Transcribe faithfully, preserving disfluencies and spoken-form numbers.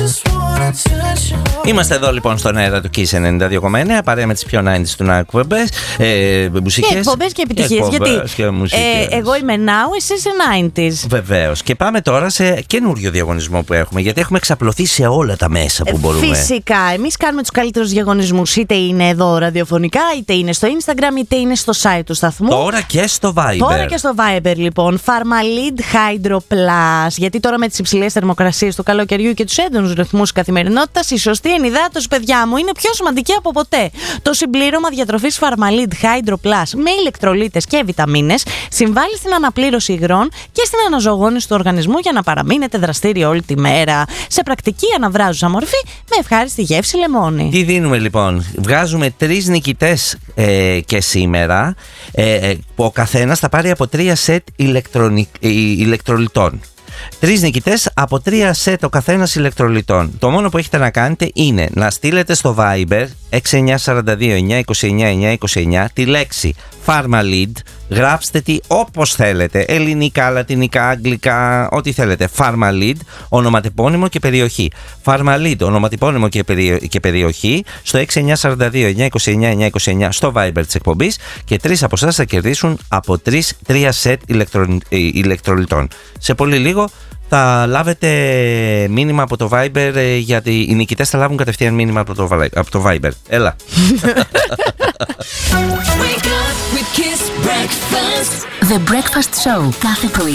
Είμαστε εδώ λοιπόν στον αέρα του Kiss ενενήντα δύο κόμμα εννέα, παρέα με τις πιο ενενήντα του να εκπομπές, ε, μουσικές. Και εκπομπές και επιτυχίες. Γιατί και ε, εγώ είμαι now, εσύ είσαι ενενήντα. Βεβαίως. Και πάμε τώρα σε καινούριο διαγωνισμό που έχουμε, γιατί έχουμε εξαπλωθεί σε όλα τα μέσα που μπορούμε. Φυσικά. Εμείς κάνουμε τους καλύτερους διαγωνισμούς. Είτε είναι εδώ ραδιοφωνικά, είτε είναι στο Instagram, είτε είναι στο site του σταθμού. Τώρα και στο Viber. Τώρα και στο Viber λοιπόν. Pharmalid Hydro Plus. Γιατί τώρα με τις υψηλές θερμοκρασίες του καλοκαιριού και τους έντονους ρυθμούς καθημερινότητας, η σωστή ενυδάτωση, παιδιά μου, είναι πιο σημαντική από ποτέ. Το συμπλήρωμα διατροφής Pharmalid Hydro Plus με ηλεκτρολίτες και βιταμίνες συμβάλλει στην αναπλήρωση υγρών και στην αναζωογόνηση του οργανισμού για να παραμείνετε δραστήριο όλη τη μέρα. Σε πρακτική αναβράζουσα μορφή με ευχάριστη γεύση λεμόνι. Τι δίνουμε λοιπόν? Βγάζουμε τρεις νικητές ε, και σήμερα. Ε, ο καθένας θα πάρει από τρία σετ ηλεκτρονικ, ε, ηλεκτρολιτών. Τρεις νικητές από τρία σετ ο καθένας ηλεκτρολιτών. Το μόνο που έχετε να κάνετε είναι να στείλετε στο Viber έξι εννιά τέσσερα δύο εννιά δύο εννιά εννιά δύο εννιά τη λέξη Pharmalid. Γράψτε τη όπως θέλετε, ελληνικά, λατινικά, αγγλικά, ό,τι θέλετε. Pharmalid, ονοματεπώνυμο και περιοχή. Pharmalid, ονοματεπώνυμο και, περι... και περιοχή στο έξι εννιά τέσσερα δύο εννιά δύο εννιά εννιά δύο εννιά στο Viber της εκπομπής, και τρεις από εσάς θα κερδίσουν από τρεις, τρία σετ ηλεκτρο... ηλεκτρολιτών. Σε πολύ λίγο θα λάβετε μήνυμα από το Viber, γιατί οι νικητές θα λάβουν κατευθείαν μήνυμα από το, από το Viber. Έλα. The Breakfast Show κάθε πρωί